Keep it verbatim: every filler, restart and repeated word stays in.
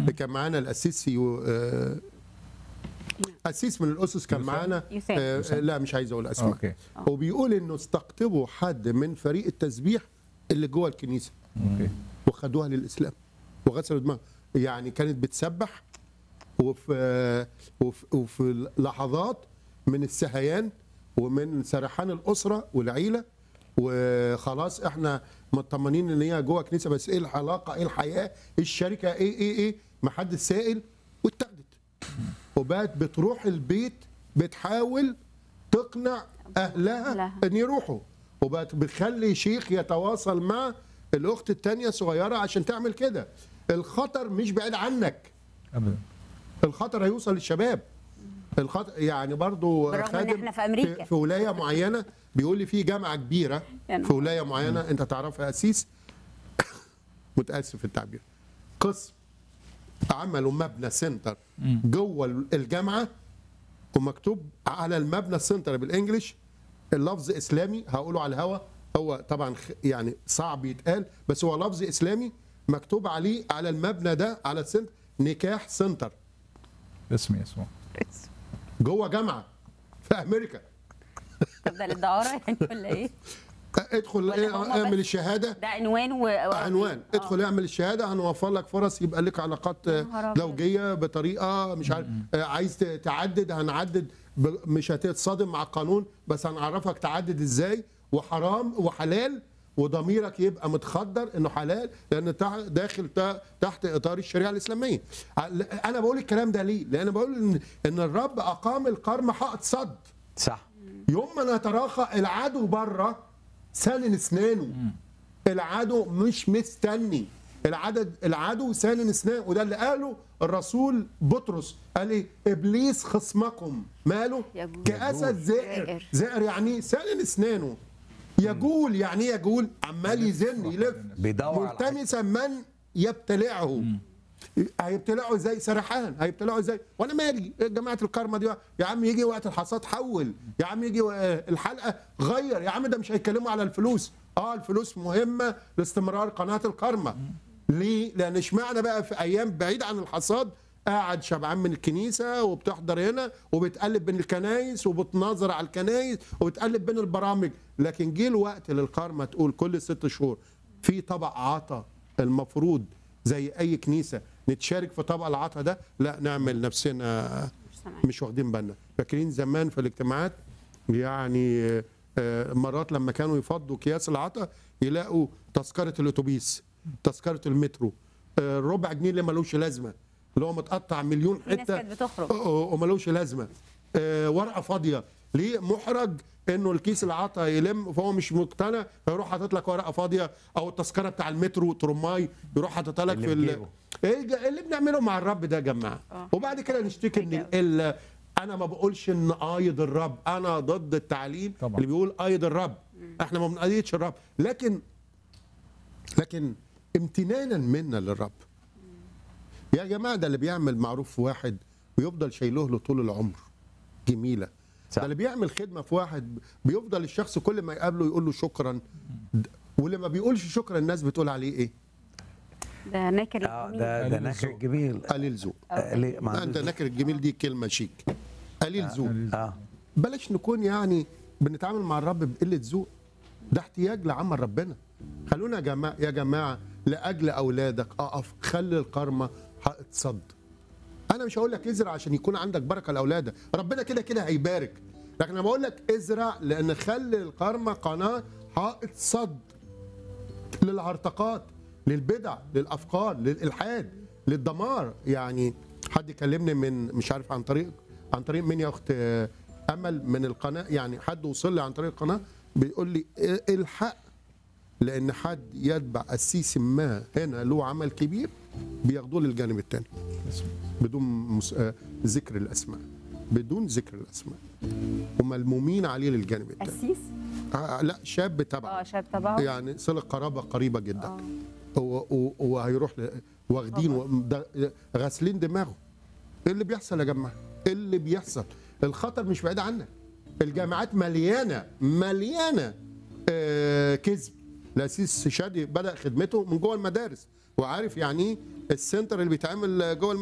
كان معانا الاسيس يو... آه، اسيس من الاسس كان معانا آه لا مش عايز اقول اسماء. اوكي. وبيقول انه استقطبوا حد من فريق التسبيح اللي جوه الكنيسه اوكي. وخدوها للاسلام وغسلوا دماغها. يعني كانت بتسبح وفي وفي, وفي لحظات من السهيان ومن سرحان الاسره والعيله وخلاص احنا مطمنين ان هي جوه كنيسه، بس ايه العلاقه، ايه الحياه، ايه الشركه، ايه ايه ايه ما حدش سائل، واتاخدت وبقت بتروح البيت بتحاول تقنع اهلها ان يروحوا، وبقت بتخلي شيخ يتواصل مع الاخت الثانيه الصغيره عشان تعمل كده. الخطر مش بعيد عنك ابدا، الخطر هيوصل للشباب. الخطر يعني برضو بالرغم ان احنا في امريكا في, في ولايه معينه بيقول لي في جامعه كبيره في ولايه معينه انت تعرفها اسيس متاسف في التعبير، قسم عملوا مبنى سنتر جوه الجامعه ومكتوب على المبنى السنتر بالانجلش اللفظ اسلامي، هقوله على الهوا هو طبعا يعني صعب يتقال بس هو لفظ اسلامي مكتوب عليه على المبنى ده على السنتر نكاح سنتر اسم يسوع جوه جامعه في امريكا. طب ده للدعاره يعني ولا ايه؟ ادخل اعمل الشهاده، ده عنوان و... عنوان أوه. ادخل اعمل الشهاده هنوفر لك فرص يبقى لك علاقات زوجيه بطريقه مش عارف عايز تعدد هنعدد مش هتتصادم مع القانون بس هنعرفك تعدد ازاي وحرام وحلال وضميرك يبقى متخدر انه حلال لان داخل تحت اطار الشريعه الاسلاميه. انا بقول الكلام ده ليه؟ لان بقول ان ان الرب اقام القرم حائط صد. صح. يوم ما نتراخى العدو بره سانن اسنانه. العدو مش مستني، العدد العدو سانن اسنانه، وده اللي قاله الرسول بطرس، قال ايه؟ ابليس خصمكم ماله؟ كاسد زائر. زائر يعني سانن اسنانه. يجول يعني ايه يجول؟ عمال يزن يلف ملتمسا من يبتلعه. هيبتلعوا ازاي؟ سرحان. هيبتلعوا ازاي؟ وانا مالي جماعه الكرمه دي؟ يا عم يجي وقت الحصاد حول، يا عم يجي الحلقه غير، يا عم ده مش هيتكلموا على الفلوس. اه الفلوس مهمه لاستمرار قناه الكرمه. ليه؟ لان اشمعنى بقى في ايام بعيد عن الحصاد قاعد شبعان من الكنيسه وبتحضر هنا وبتقلب بين الكنايس وبتناظر على الكنايس وبتقلب بين البرامج، لكن جه الوقت للكرمه تقول كل ست شهور في طبق عطا المفروض زي اي كنيسه نتشارك في طبق العطا ده، لا نعمل نفسنا مش واخدين بالنا. فاكرين زمان في الاجتماعات يعني مرات لما كانوا يفضوا اكياس العطا يلاقوا تذكره الاتوبيس، تذكره المترو، ربع جنيه اللي ملوش لازمه اللي هو متقطع مليون حته وملوش لازمه، ورقه فاضيه. ليه؟ محرج انه الكيس العطا يلم فهو مش مقتنع فيروح حاطط لك ورقه فاضيه، او التذكره بتاع المترو ترماي يروح حاططها لك في ال... ايه اللي بنعمله مع الرب ده يا جماعه؟ وبعد كده نشتكي من القله. انا ما بقولش ان ايد الرب، انا ضد التعليم طبعا اللي بيقول ايد الرب، احنا ما بنأيدش الرب، لكن لكن امتنانا منا للرب. يا جماعه ده اللي بيعمل معروف في واحد ويفضل شايله له طول العمر جميله. ده اللي بيعمل خدمه في واحد بيفضل الشخص كل ما يقابله يقول له شكرا، واللي ما بيقولش شكرا الناس بتقول عليه ايه؟ ده ناكر الجميل. ده ده ناكر الجميل قليل ذوق. انت ناكر الجميل دي كلمه شيك. قليل ذوق. اه بلاش نكون يعني بنتعامل مع الرب بقله ذوق، ده احتياج لعمل ربنا. خلونا يا جماعه يا جماعه لاجل اولادك اقف، خلي الكرمه حائط صد. انا مش هقول لك ازرع عشان يكون عندك بركه لاولادك، ربنا كده كده هيبارك، لكن انا بقول لك ازرع لان خلي الكرمه قناه حائط صد للهرطقات، للبدع، للافكار، للالحاد، للدمار. يعني حد كلمني من مش عارف عن طريق عن طريق مين يا اخت امل من القناه، يعني حد وصل لي عن طريق القناه بيقول لي الحق لان حد يتبع قسيس ما هنا له عمل كبير بياخدوه للجانب الثاني بدون مس... ذكر الاسماء، بدون ذكر الاسماء، وملمومين عليه للجانب الثاني. قسيس؟ آه لا شاب تبعه. اه شاب تبعه يعني صله قرابه قريبه جدا. وهيروح ل... واخدين غاسلين دماغه. ايه اللي بيحصل يا جماعه؟ ايه اللي بيحصل؟ الخطر مش بعيد عنك. الجامعات مليانه مليانه آه كذب. الاسيس شادي بدا خدمته من جوه المدارس وعارف يعني ايه السنتر اللي بيتعمل جوه